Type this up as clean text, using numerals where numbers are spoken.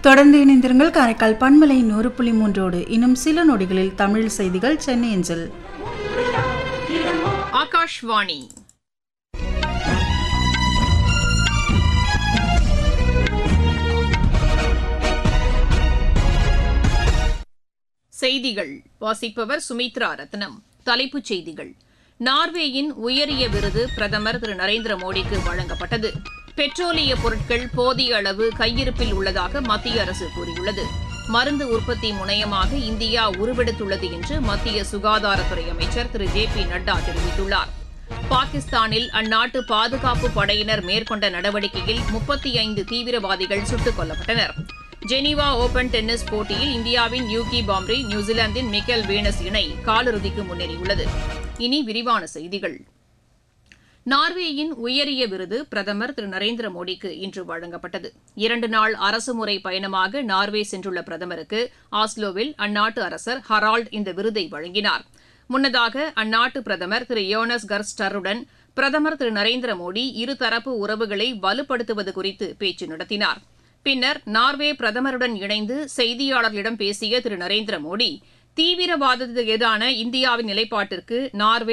தொடர்ந்து இணைந்திருங்கள். காரைக்கால் பண்பலை 100.3 இன்னும் சில நொடிகளில் தமிழ் செய்திகள் சென்னை அஞ்சல். ஆகாஷ்வாணி. செய்திகள் வாசிப்பவர் சுமித்ரா ரத்னம். தலைப்புச் செய்திகள்: நார்வேயின் உயரிய விருது பிரதமர் திரு நரேந்திர மோடிக்கு வழங்கப்பட்டது. பெட்ரோலிய பொருட்கள் போதிய அளவு கையிருப்பில் உள்ளதாக மத்திய அரசு கூறியுள்ளது. மருந்து உற்பத்தி முனையமாக இந்தியா உருவெடுத்துள்ளது என்று மத்திய சுகாதாரத்துறை அமைச்சர் திரு ஜே.பி. நட்டா தெரிவித்துள்ளார். பாகிஸ்தானில் அந்நாட்டு பாதுகாப்பு படையினர் மேற்கொண்ட நடவடிக்கையில் 35 தீவிரவாதிகள் சுட்டுக் கொல்லப்பட்டனர். ஜெனீவா ஓபன் டென்னிஸ் போட்டியில் இந்தியாவின் யூகி பாம்ரி, நியூசிலாந்தின் மிக்கேல் வீனஸ் இணை காலிறுதிக்கு முன்னேறியுள்ளது. இனி விரிவான செய்திகள். நார்வேயின் உயரிய விருது பிரதமர் திரு நரேந்திர மோடிக்கு இன்று வழங்கப்பட்டது. 2 நாள் அரசுமுறை பயணமாக நார்வே சென்றுள்ள பிரதமருக்கு ஆஸ்லோவில் அந்நாட்டு அரசர் ஹரால்ட் இந்த விருதை வழங்கினார். முன்னதாக அந்நாட்டு பிரதமர் திரு யோனஸ் கர் ஸ்டர்ருடன் பிரதமர் திரு நரேந்திர மோடி இருதரப்பு உறவுகளை வலுப்படுத்துவது குறித்து பேச்சு நடத்தினார். பின்னர் நார்வே பிரதமருடன் இணைந்து செய்தியாளர்களிடம் பேசிய திரு நரேந்திர மோடி, தீவிரவாதத்துக்கு எதிரான இந்தியாவின் நிலைப்பாட்டிற்கு நார்வே